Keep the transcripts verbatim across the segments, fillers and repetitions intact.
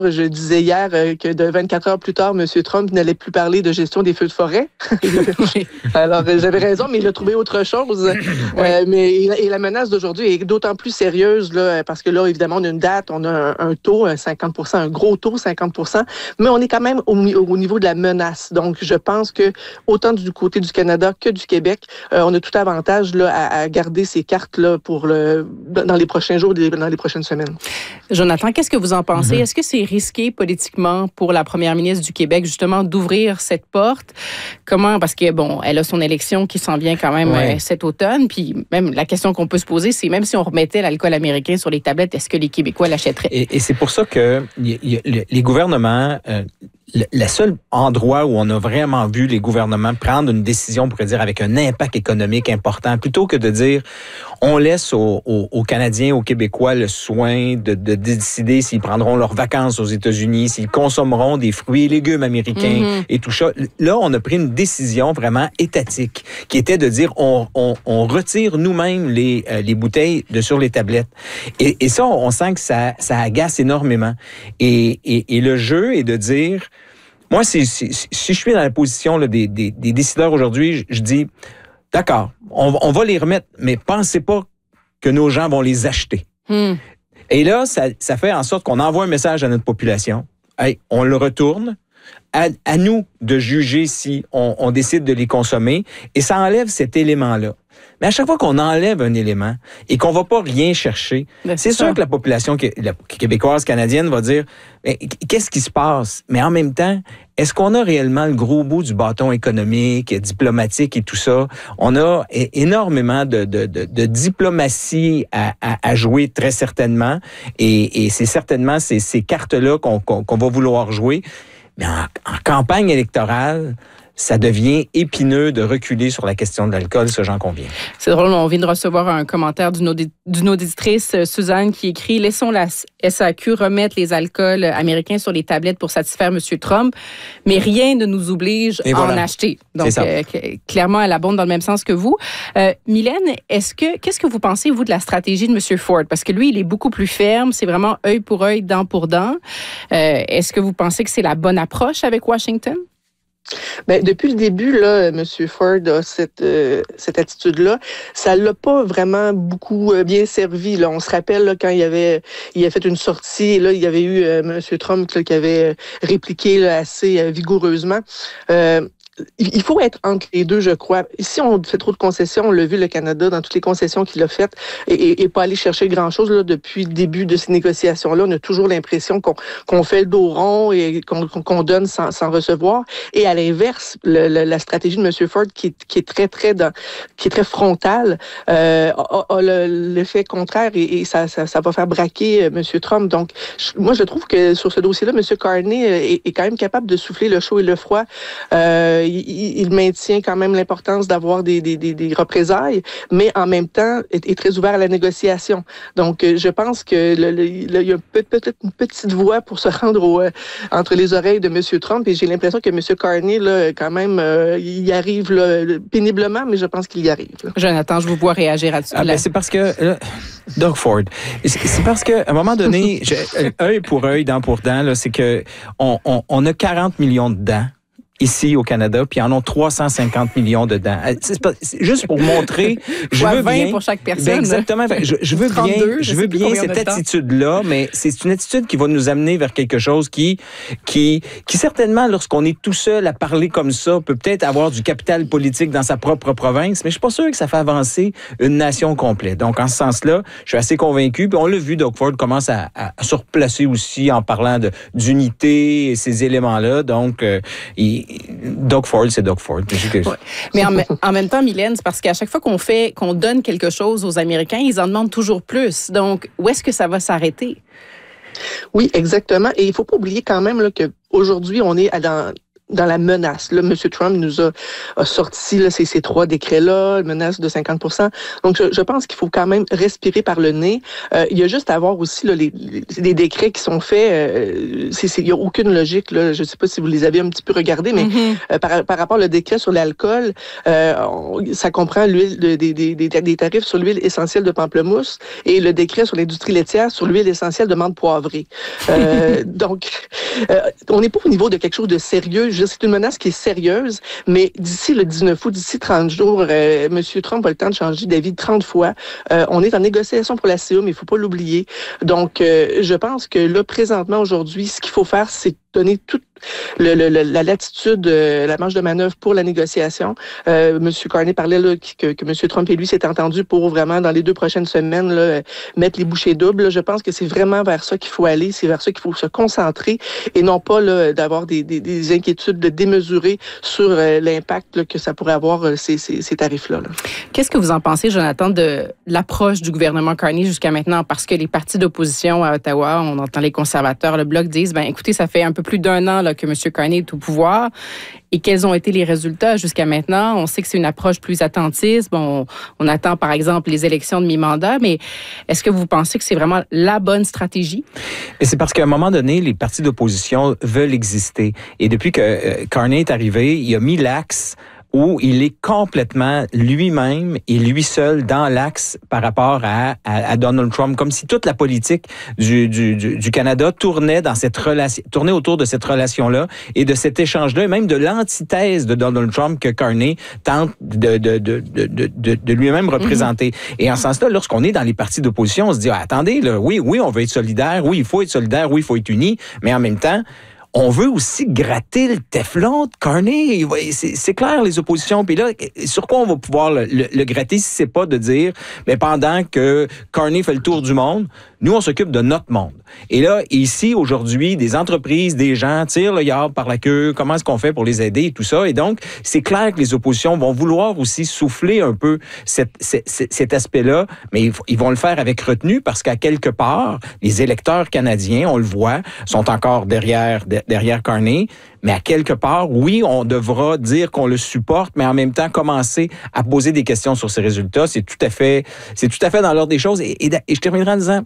Je disais hier euh, que de vingt-quatre heures plus tard, M. Trump n'allait plus parler de gestion des feux de forêt. Alors, euh, j'avais raison, mais il a trouvé autre chose. Euh, mais et la menace d'aujourd'hui est d'autant plus sérieuse là, parce que là, évidemment, on a une date, on a un, un taux, un cinquante pour cent, un gros taux, cinquante pour cent, mais on est quand même au, au niveau de la menace. Donc, je pense que autant du côté du Canada que du Québec, euh, on a tout avantage là, à, à garder ces cartes là pour le dans les prochains jours, dans les prochaines semaines. Jonathan, qu'est-ce que vous en pensez? Mm-hmm. Est-ce que c'est risqué politiquement pour la première ministre du Québec, justement, d'ouvrir cette porte? Comment? Parce que, bon, elle a son élection qui s'en vient quand même ouais. euh, cet automne. Puis même la question qu'on peut se poser, c'est même si on remettait l'alcool américain sur les tablettes, est-ce que les Québécois l'achèteraient? Et, et c'est pour ça que y, y, les gouvernements... Euh, Le, le seul endroit où on a vraiment vu les gouvernements prendre une décision, on pourrait dire, avec un impact économique important, plutôt que de dire on laisse aux, aux, aux Canadiens, aux Québécois le soin de, de décider s'ils prendront leurs vacances aux États-Unis, s'ils consommeront des fruits et légumes américains mm-hmm. et tout ça. Là, on a pris une décision vraiment étatique qui était de dire on, on, on retire nous-mêmes les, euh, les bouteilles de sur les tablettes. Et, et ça, on sent que ça, ça agace énormément. Et, et, et le jeu est de dire... Moi, si, si, si je suis dans la position là, des, des, des décideurs aujourd'hui, je, je dis, d'accord, on, on va les remettre, mais pensez pas que nos gens vont les acheter. Mm. Et là, ça, ça fait en sorte qu'on envoie un message à notre population. Hey, on le retourne. À, à nous de juger si on, on décide de les consommer. Et ça enlève cet élément-là. Mais à chaque fois qu'on enlève un élément et qu'on va pas rien chercher, ben, c'est, c'est sûr ça. Que la population la québécoise, canadienne va dire mais, qu'est-ce qui se passe? Mais en même temps, est-ce qu'on a réellement le gros bout du bâton économique, diplomatique et tout ça? On a énormément de, de, de, de diplomatie à, à, à jouer très certainement. Et, et c'est certainement ces, ces cartes-là qu'on, qu'on, qu'on va vouloir jouer. Mais en, en campagne électorale, ça devient épineux de reculer sur la question de l'alcool, ça j'en conviens. C'est drôle, on vient de recevoir un commentaire d'une, audi- d'une auditrice, Suzanne, qui écrit « Laissons la S A Q remettre les alcools américains sur les tablettes pour satisfaire M. Trump, mais rien ne nous oblige à voilà. en acheter. » Donc, euh, clairement, elle abonde dans le même sens que vous. Euh, Mylène, est-ce que, qu'est-ce que vous pensez, vous, de la stratégie de M. Ford? Parce que lui, il est beaucoup plus ferme, c'est vraiment œil pour œil, dent pour dent. Euh, est-ce que vous pensez que c'est la bonne approche avec Washington? Ben, depuis le début, là, M. Ford a cette, euh, cette attitude-là. Ça l'a pas vraiment beaucoup euh, bien servi. Là. On se rappelle là, quand il avait, il a fait une sortie, et là, il y avait eu euh, M. Trump là, qui avait répliqué là, assez euh, vigoureusement. Euh, Il faut être entre les deux, je crois. Ici, on fait trop de concessions. On l'a vu, le Canada, dans toutes les concessions qu'il a faites, et, et, et pas aller chercher grand-chose là, depuis le début de ces négociations-là. On a toujours l'impression qu'on, qu'on fait le dos rond et qu'on, qu'on donne sans, sans recevoir. Et à l'inverse, le, le, la stratégie de M. Ford, qui est, qui est très, très, dans, qui est très frontale, euh, a, a le, l'effet contraire et, et ça, ça, ça va faire braquer M. Trump. Donc, je, moi, je trouve que sur ce dossier-là, M. Carney est, est quand même capable de souffler le chaud et le froid. Euh, Il, il maintient quand même l'importance d'avoir des, des, des, des représailles, mais en même temps est, est très ouvert à la négociation. Donc, je pense que le, le, le, il y a peut, peut-être une petite voie pour se rendre au, euh, entre les oreilles de M. Trump, et j'ai l'impression que M. Carney, là, quand même, euh, il y arrive là, péniblement, mais je pense qu'il y arrive. Là. Jonathan, je vous vois réagir là-dessus. Ah, ben, c'est parce que... Là, Doug Ford, c'est, c'est parce qu'à un moment donné, je, œil pour œil, dent pour dent, là, c'est que on, on, on a quarante millions de dents ici au Canada, puis en ont trois cent cinquante millions dedans. C'est, pas, c'est juste pour montrer, je veux vingt bien pour chaque personne. Ben exactement, je, je veux bien, trente-deux, je veux bien cette attitude-là, mais c'est une attitude qui va nous amener vers quelque chose qui, qui, qui certainement, lorsqu'on est tout seul à parler comme ça, peut peut-être avoir du capital politique dans sa propre province, mais je suis pas sûr que ça fait avancer une nation complète. Donc, en ce sens-là, je suis assez convaincu. Puis on l'a vu, Doug Ford commence à, à, à se replacer aussi en parlant de, d'unité et ces éléments-là. Donc, euh, il Doug Ford, c'est Doug Ford. Ouais. Mais en, en même temps, Mylène, c'est parce qu'à chaque fois qu'on fait, qu'on donne quelque chose aux Américains, ils en demandent toujours plus. Donc, où est-ce que ça va s'arrêter? Oui, exactement. Et il faut pas oublier quand même là, qu'aujourd'hui, on est dans... dans la menace. Là, M. Trump nous a, a sorti là, ces, ces trois décrets-là, menace de cinquante pour cent. Donc, je, je pense qu'il faut quand même respirer par le nez. Euh, il y a juste à voir aussi là, les, les, les décrets qui sont faits. Euh, c'est, c'est, il n'y a aucune logique. Là. Je ne sais pas si vous les avez un petit peu regardés, mais mm-hmm. euh, par, par rapport au décret sur l'alcool, euh, on, ça comprend l'huile de, des, des, des, des tarifs sur l'huile essentielle de pamplemousse et le décret sur l'industrie laitière sur l'huile essentielle de menthe poivrée. Euh, donc, euh, on n'est pas au niveau de quelque chose de sérieux. C'est une menace qui est sérieuse, mais d'ici le dix-neuf août, d'ici trente jours, euh, M. Trump a le temps de changer d'avis trente fois. Euh, on est en négociation pour la C A, mais il ne faut pas l'oublier. Donc, euh, je pense que là, présentement, aujourd'hui, ce qu'il faut faire, c'est donner toute le, le, la latitude, euh, la marge de manœuvre pour la négociation. Euh, M. Carney parlait là, que, que M. Trump et lui s'étaient entendus pour vraiment, dans les deux prochaines semaines, là, mettre les bouchées doubles. Là, je pense que c'est vraiment vers ça qu'il faut aller, c'est vers ça qu'il faut se concentrer et non pas là, d'avoir des, des, des inquiétudes de démesurer sur euh, l'impact là, que ça pourrait avoir euh, ces, ces, ces tarifs-là. Là. Qu'est-ce que vous en pensez, Jonathan, de l'approche du gouvernement Carney jusqu'à maintenant? Parce que les partis d'opposition à Ottawa, on entend les conservateurs, le Bloc disent, ben écoutez, ça fait un peu plus d'un an là, que M. Carney est au pouvoir. Et quels ont été les résultats jusqu'à maintenant? On sait que c'est une approche plus attentiste. Bon, on attend, par exemple, les élections de mi-mandat, mais est-ce que vous pensez que c'est vraiment la bonne stratégie? Et c'est parce qu'à un moment donné, les partis d'opposition veulent exister. Et depuis que euh, Carney est arrivé, il a mis l'axe où il est complètement lui-même et lui seul dans l'axe par rapport à, à, à Donald Trump, comme si toute la politique du, du, du, du Canada tournait dans cette relation, tournait autour de cette relation-là et de cet échange-là, et même de l'antithèse de Donald Trump que Carney tente de, de, de, de, de, de lui-même représenter. Mm-hmm. Et en ce sens-là, lorsqu'on est dans les partis d'opposition, on se dit, ah, attendez, là, oui, oui, on veut être solidaire, oui, il faut être solidaire, oui, il faut être uni, mais en même temps, on veut aussi gratter le téflon de Carney. C'est, c'est clair, les oppositions. Puis là, sur quoi on va pouvoir le, le, le gratter si c'est pas de dire, mais pendant que Carney fait le tour du monde, nous, on s'occupe de notre monde. Et là, ici, aujourd'hui, des entreprises, des gens tirent le yard par la queue. Comment est-ce qu'on fait pour les aider et tout ça? Et donc, c'est clair que les oppositions vont vouloir aussi souffler un peu cette, cette, cet aspect-là, mais ils vont le faire avec retenue parce qu'à quelque part, les électeurs canadiens, on le voit, sont encore derrière, derrière Carney. Mais à quelque part, oui, on devra dire qu'on le supporte, mais en même temps, commencer à poser des questions sur ces résultats, c'est tout à fait, c'est tout à fait dans l'ordre des choses. Et, et, et je terminerai en disant,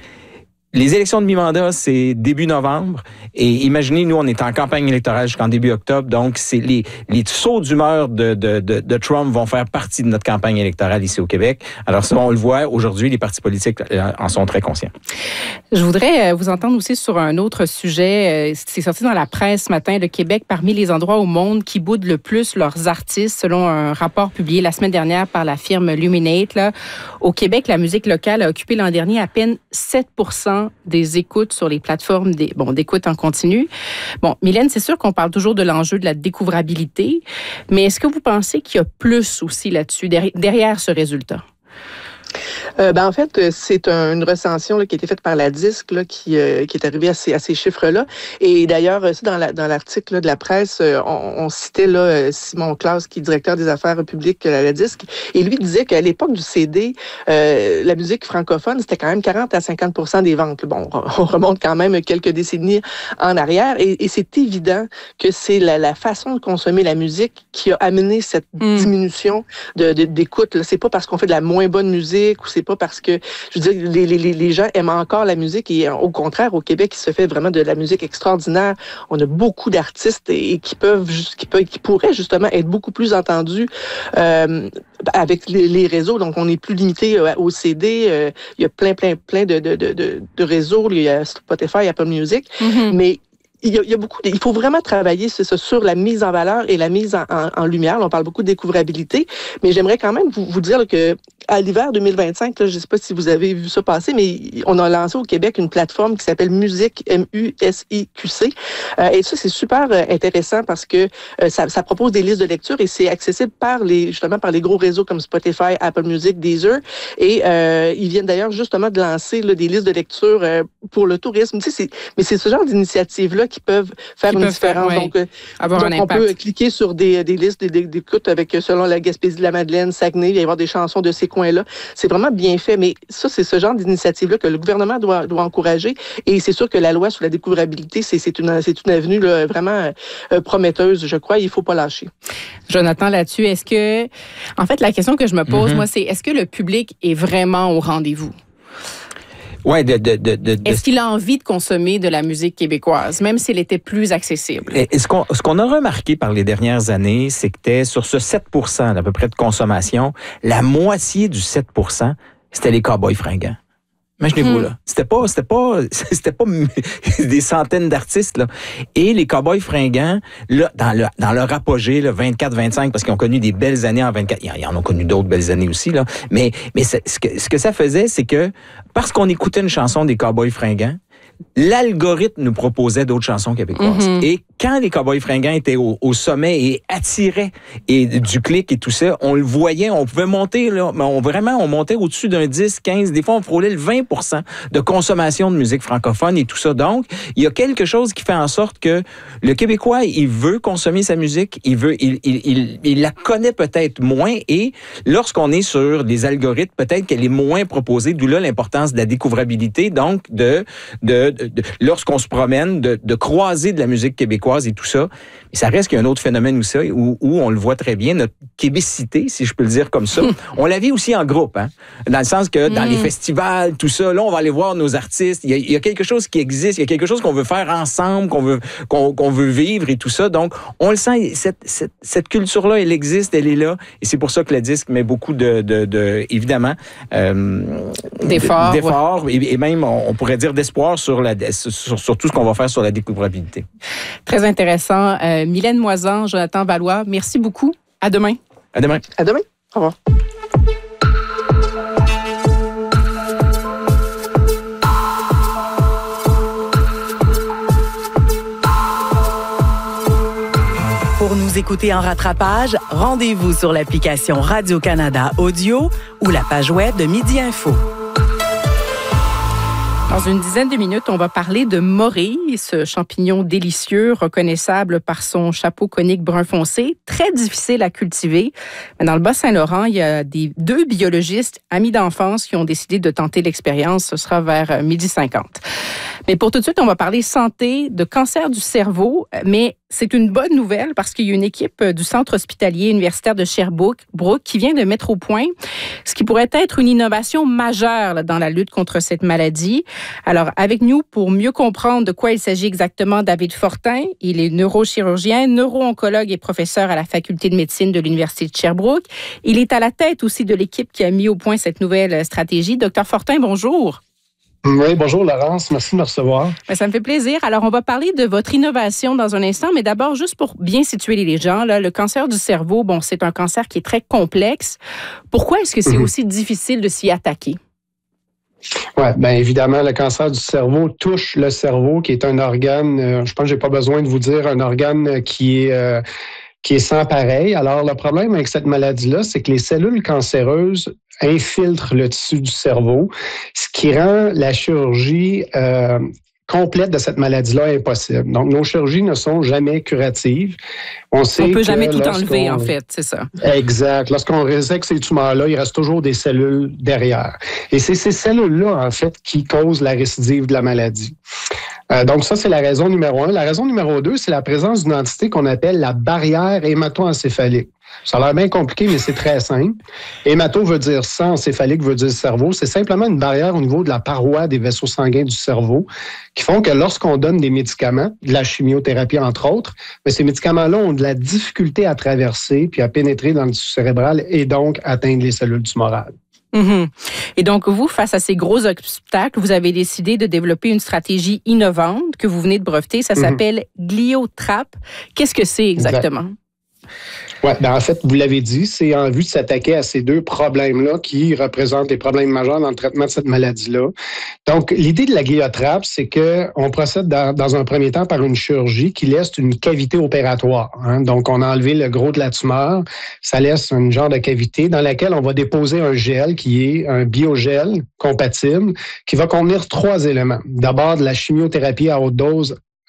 les élections de mi-mandat, c'est début novembre. Et imaginez, nous, on est en campagne électorale jusqu'en début octobre. Donc, c'est les, les sauts d'humeur de, de, de, de Trump vont faire partie de notre campagne électorale ici au Québec. Alors ça, on le voit aujourd'hui, les partis politiques en sont très conscients. Je voudrais vous entendre aussi sur un autre sujet. C'est sorti dans la presse ce matin, le Québec, parmi les endroits au monde qui boudent le plus leurs artistes, selon un rapport publié la semaine dernière par la firme Luminate. Là. Au Québec, la musique locale a occupé l'an dernier à peine sept pour cent des écoutes sur les plateformes des, bon, d'écoute en continu. Bon, Mylène, c'est sûr qu'on parle toujours de l'enjeu de la découvrabilité, mais est-ce que vous pensez qu'il y a plus aussi là-dessus, derrière ce résultat? Euh, ben en fait, c'est un, une recension là, qui a été faite par la Disque là, qui, euh, qui est arrivée à ces, à ces chiffres-là. Et d'ailleurs, dans, la, dans l'article là, de la presse, on, on citait là, Simon Claus, qui est directeur des affaires publiques à la Disque, et lui disait qu'à l'époque du C D, euh, la musique francophone, c'était quand même quarante à cinquante pour cent des ventes. Bon, on remonte quand même quelques décennies en arrière, et, et c'est évident que c'est la, la façon de consommer la musique qui a amené cette mmh. diminution de, de, d'écoute. Là. C'est pas parce qu'on fait de la moins bonne musique ou c'est pas parce que, je veux dire, les, les, les gens aiment encore la musique et au contraire, au Québec, il se fait vraiment de la musique extraordinaire. On a beaucoup d'artistes et, et qui peuvent, qui peuvent, qui pourraient justement être beaucoup plus entendus euh, avec les, les réseaux. Donc, on n'est plus limité euh, au C D. Euh, il y a plein, plein, plein de, de, de, de, de réseaux. Il y a Spotify, Apple Music. Mm-hmm. Mais Il y, a, il y a beaucoup. Il faut vraiment travailler c'est ça, sur la mise en valeur et la mise en, en, en lumière. Là, on parle beaucoup de découvrabilité, mais j'aimerais quand même vous, vous dire là, que à l'hiver deux mille vingt-cinq, là, je ne sais pas si vous avez vu ça passer, mais on a lancé au Québec une plateforme qui s'appelle Musique, M U S I Q C. Euh, et ça, c'est super euh, intéressant parce que euh, ça, ça propose des listes de lecture et c'est accessible par les justement par les gros réseaux comme Spotify, Apple Music, Deezer. Et euh, ils viennent d'ailleurs justement de lancer là, des listes de lecture euh, pour le tourisme. Tu sais, c'est, mais c'est ce genre d'initiative-là qui peuvent faire qui une peuvent différence. Faire, ouais, donc, euh, avoir donc un on impact. peut cliquer sur des, des listes d'écoute avec, selon la Gaspésie de la Madeleine, Saguenay, il va y avoir des chansons de ces coins-là. C'est vraiment bien fait, mais ça, c'est ce genre d'initiative-là que le gouvernement doit, doit encourager. Et c'est sûr que la loi sur la découvrabilité, c'est, c'est, une, c'est une avenue là, vraiment euh, prometteuse, je crois. Il ne faut pas lâcher. Jonathan, là-dessus, est-ce que... En fait, la question que je me pose, mm-hmm. moi, c'est est-ce que le public est vraiment au rendez-vous? Ouais, de, de, de, de, Est-ce qu'il a envie de consommer de la musique québécoise, même s'il était plus accessible? Et ce qu'on, ce qu'on a remarqué par les dernières années, c'est que c'était sur ce sept pour cent à peu près de consommation, la moitié du sept pour cent, c'était les Cowboys fringants. Imaginez-vous, hmm. là. C'était pas, c'était pas, c'était pas des centaines d'artistes, là. Et les Cowboys fringants, là, dans, le, dans leur apogée, là, vingt-quatre vingt-cinq, parce qu'ils ont connu des belles années en vingt-quatre, ils en ont connu d'autres belles années aussi, là. Mais, mais ce que, ce que ça faisait, c'est que, parce qu'on écoutait une chanson des Cowboys fringants, l'algorithme nous proposait d'autres chansons québécoises. Mm-hmm. Et quand les Cowboys fringants étaient au, au sommet et attiraient et du clic et tout ça, on le voyait, on pouvait monter, là, on, vraiment, on montait au-dessus d'un dix, quinze, des fois, on frôlait le vingt pour cent de consommation de musique francophone et tout ça. Donc, il y a quelque chose qui fait en sorte que le Québécois, il veut consommer sa musique, il veut, il, il, il, il la connaît peut-être moins et lorsqu'on est sur des algorithmes, peut-être qu'elle est moins proposée, d'où là l'importance de la découvrabilité, donc de, de De, de, lorsqu'on se promène, de, de croiser de la musique québécoise et tout ça. Mais ça reste qu'il y a un autre phénomène où, ça, où, où on le voit très bien, notre québécité, si je peux le dire comme ça. On la vit aussi en groupe, hein? Dans le sens que dans mm. les festivals, tout ça, là, on va aller voir nos artistes. Il y, a, il y a quelque chose qui existe, il y a quelque chose qu'on veut faire ensemble, qu'on veut, qu'on, qu'on veut vivre et tout ça. Donc, on le sent, cette, cette, cette culture-là, elle existe, elle est là. Et c'est pour ça que le disque met beaucoup de, de, de évidemment, euh, d'efforts, d'efforts ouais. et, et même, on pourrait dire, d'espoir sur La, sur, sur tout ce qu'on va faire sur la découvrabilité. Très intéressant. Euh, Mylène Moisan, Jonathan Valois, merci beaucoup. À demain. À demain. À demain. Au revoir. Pour nous écouter en rattrapage, rendez-vous sur l'application Radio-Canada Audio ou la page web de Midi Info. Dans une dizaine de minutes, on va parler de morille, ce champignon délicieux, reconnaissable par son chapeau conique brun foncé, très difficile à cultiver. Mais dans le Bas-Saint-Laurent, il y a des, deux biologistes amis d'enfance qui ont décidé de tenter l'expérience. Ce sera vers midi cinquante. Mais pour tout de suite, on va parler santé, de cancer du cerveau, mais c'est une bonne nouvelle parce qu'il y a une équipe du Centre hospitalier universitaire de Sherbrooke qui vient de mettre au point ce qui pourrait être une innovation majeure là, dans la lutte contre cette maladie. Alors, avec nous, pour mieux comprendre de quoi il s'agit exactement, David Fortin. Il est neurochirurgien, neuro-oncologue et professeur à la Faculté de médecine de l'Université de Sherbrooke. Il est à la tête aussi de l'équipe qui a mis au point cette nouvelle stratégie. Docteur Fortin, bonjour. Oui, bonjour Laurence, merci de me recevoir. Bien, ça me fait plaisir. Alors, on va parler de votre innovation dans un instant, mais d'abord, juste pour bien situer les gens, là, le cancer du cerveau, bon, c'est un cancer qui est très complexe. Pourquoi est-ce que c'est mm-hmm. aussi difficile de s'y attaquer? Oui, bien évidemment, le cancer du cerveau touche le cerveau, qui est un organe, euh, je pense que j'ai pas besoin de vous dire, un organe qui est... Euh, qui est sans pareil. Alors, le problème avec cette maladie-là, c'est que les cellules cancéreuses infiltrent le tissu du cerveau, ce qui rend la chirurgie euh, complète de cette maladie-là impossible. Donc, nos chirurgies ne sont jamais curatives. On sait ne peut que jamais tout enlever, en fait, c'est ça. Exact. Lorsqu'on résecte ces tumeurs-là, il reste toujours des cellules derrière. Et c'est ces cellules-là, en fait, qui causent la récidive de la maladie. Euh, donc ça, c'est la raison numéro un. La raison numéro deux, c'est la présence d'une entité qu'on appelle la barrière hémato-encéphalique. Ça a l'air bien compliqué, mais c'est très simple. Hémato veut dire sang, encéphalique veut dire cerveau. C'est simplement une barrière au niveau de la paroi des vaisseaux sanguins du cerveau qui font que lorsqu'on donne des médicaments, de la chimiothérapie entre autres, mais ces médicaments-là ont de la difficulté à traverser puis à pénétrer dans le tissu cérébral et donc atteindre les cellules tumorales. Mm-hmm. Et donc, vous, face à ces gros obstacles, vous avez décidé de développer une stratégie innovante que vous venez de breveter. Ça mm-hmm. s'appelle GlioTrap. Qu'est-ce que c'est exactement? Exact. Oui, ben en fait, vous l'avez dit, c'est en vue de s'attaquer à ces deux problèmes-là qui représentent des problèmes majeurs dans le traitement de cette maladie-là. Donc, l'idée de la GlioTrap, c'est qu'on procède dans, dans un premier temps par une chirurgie qui laisse une cavité opératoire. Hein. Donc, on a enlevé le gros de la tumeur. Ça laisse un genre de cavité dans laquelle on va déposer un gel qui est un biogel compatible qui va contenir trois éléments. D'abord, de la chimiothérapie à haute dose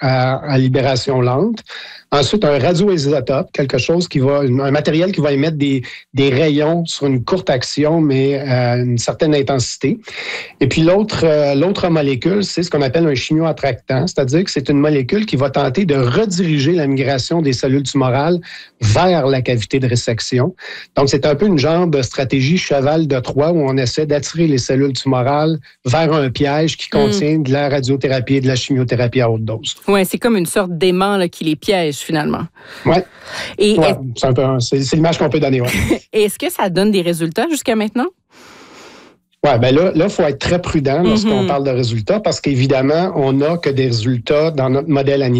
à, à libération lente. Ensuite, un radioisotope, quelque chose qui va, un matériel qui va émettre des, des rayons sur une courte action, mais à une certaine intensité. Et puis l'autre, euh, l'autre molécule, c'est ce qu'on appelle un chimioattractant, c'est-à-dire que c'est une molécule qui va tenter de rediriger la migration des cellules tumorales vers la cavité de résection. Donc, c'est un peu une genre de stratégie cheval de Troie où on essaie d'attirer les cellules tumorales vers un piège qui contient mmh. de la radiothérapie et de la chimiothérapie à haute dose. Oui, c'est comme une sorte d'aimant là, qui les piège finalement. Oui. Et ouais, est... c'est, un peu, c'est, c'est l'image qu'on peut donner. Ouais. Et est-ce que ça donne des résultats jusqu'à maintenant? Oui, bien là, il faut être très prudent lorsqu'on mm-hmm. parle de résultats parce qu'évidemment, on n'a que des résultats dans notre modèle animal.